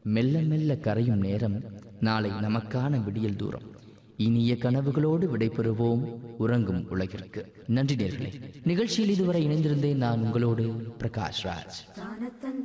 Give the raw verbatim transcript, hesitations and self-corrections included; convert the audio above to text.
மெல்ல மெல்ல கரையும் நேரம். நாளை நமக்கான விடியல் தூரம். இனிய கனவுகளோடு விடைபெறுவோம் உறங்கும் உலகிற்கு. நன்றி நேயர்களே. நிகழ்ச்சியில் இதுவரை இணைந்திருந்தேன் நான் உங்களோடு பிரகாஷ் ராஜ்.